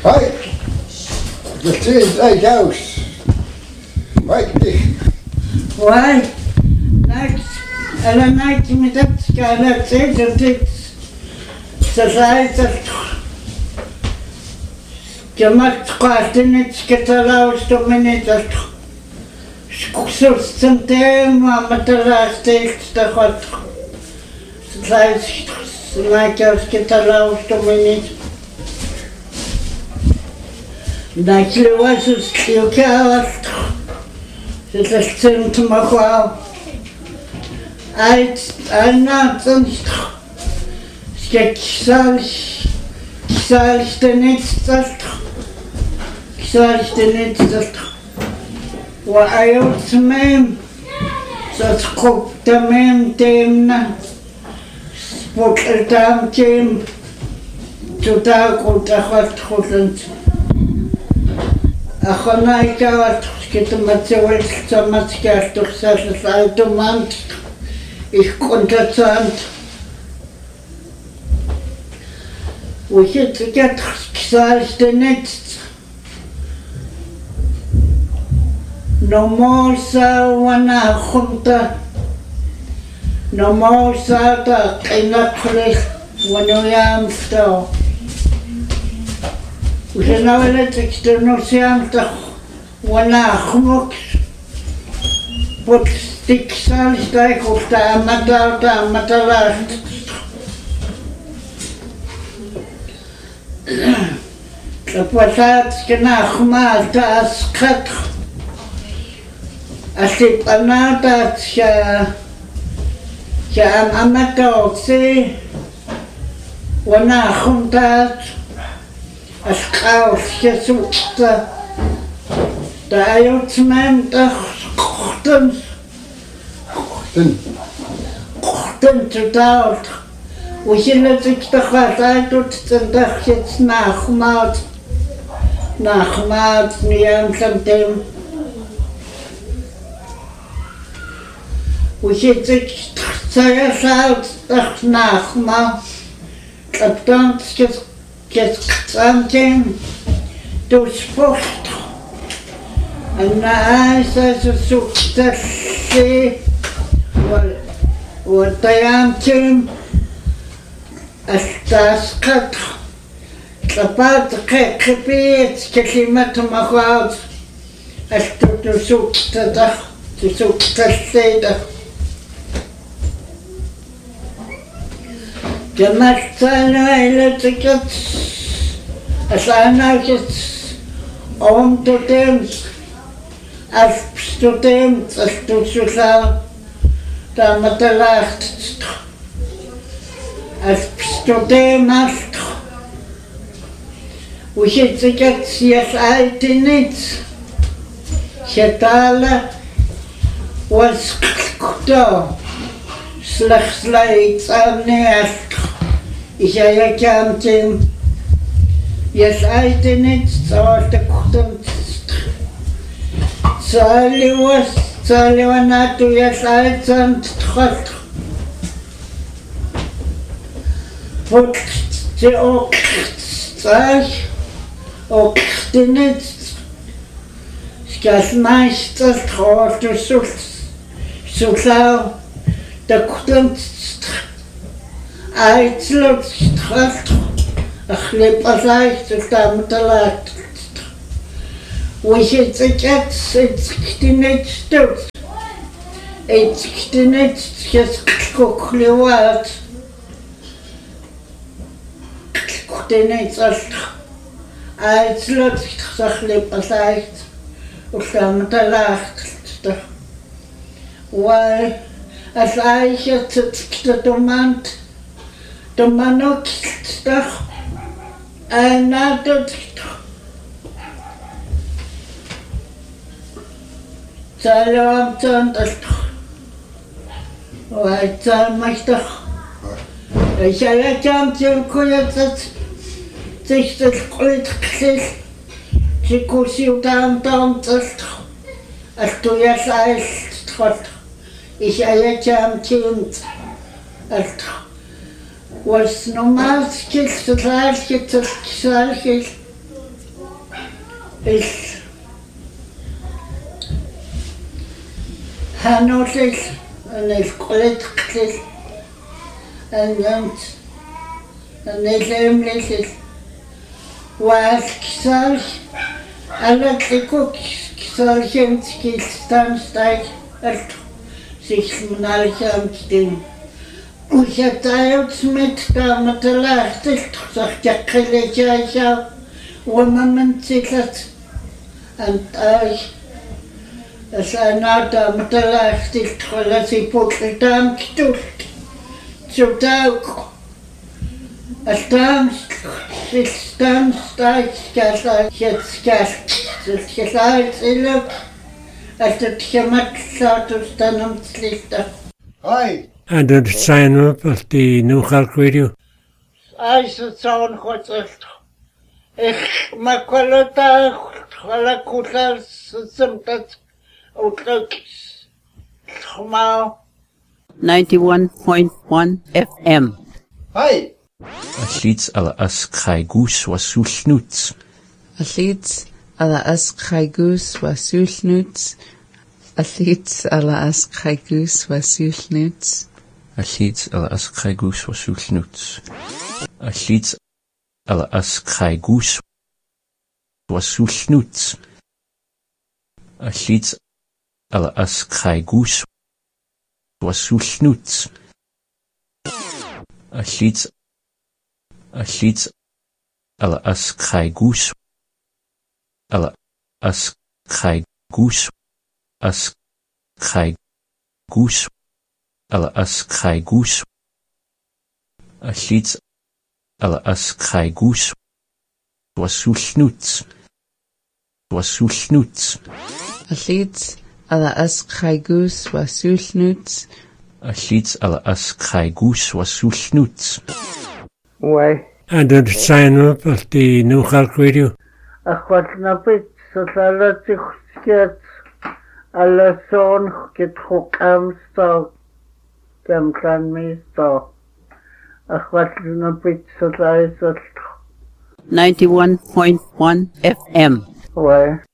Right, the trees like house. Right, Why? Night mit der Skala zählt Society gemacht quasi nicht getalaust minutes Skusum tema matalaste da hat Society like getalaust minutes Daqui was eu quero se sente uma qual ai não Kisalish the next What I ought to mem such cook the mem temna spoke a damn team to dark on the hot hotent. A honaika get the material so much gas to satisfy the month. Ich kontertant. We should get Kisalish the next. No more wana junta. No more da inaklich when we am still. We should now let it no siamta wana humux. But sticks Kisalish like of the matalast. The Passats can mal das cut. A ship another amateur see when I hunt that a scout Jesus the Iotman the to doubt. We should let it the heart I do the hits nachmat niam something. We should say us out the nachma, but don't get something to sport. And I says a success what I am to. Estas kat kapat kepit kelimat mahad esto to sukta seda Gemachtana elektrikat asana gets to them as to them as to susa da matalacht as to them after. We should get yes alternate. Shetala was do slechts lights on after. Ich ja can't yes alternate so the couldn't Sally was not to yes lights and trust. But the och det nicht das meiste traut so klar der Kunst einzeln straft ach lebt leicht damit lag wo ich jetzt die nicht stört die nicht jetzt kochliwat den nicht als Lutz lebt leicht und damit lacht weil als Eiche der Domant der Mann doch einer Salam und das weil Salam macht doch ich habe ja zum kurz sich das Kreuz die Kursiv dann das als du ja sagst trotz ich habe ja Kind als was normal ist das gleiche Hanolil anilqulitqlil anant anilumlil waalkisal allatlikuk kisalhimtskilstamstag alt sichmunalhamtin usatayutsmit kaamatalahtilt sarjaqqilijaisa wamamantsilat antai asanaata matalahtilt qalasiputltam kitult tsutauk Stamstag Silk Hi. And the sign up of the New Hulk Radio. I said, "Sound what's it? Makalota, Halakuta, Simpet, Outlooks, Tomorrow 91.1 FM. Hi. Allits ala as khaygus wasulnuts. Allits ala as khaygus wasulnuts. Allits ala as khaygus wasulnuts. Allits ala as khaygus wasulnuts. Allits ala as khaygus wasulnuts. Allits ala as khaygus wasulnuts. Allits ala as khaygus ala as khaygus as khaygus ala as khaygus allits ala as khaygus wasulnuts Allits ala as khaygus wasulnuts. Allits ala as khaygus wasulnuts. Why? And the sign up of the New Hulk Radio. Akhwatnapit Salatixket Alason Kithokamsto Kamkanmisto Akhwatnapit Salatixket 91.1 FM. Why?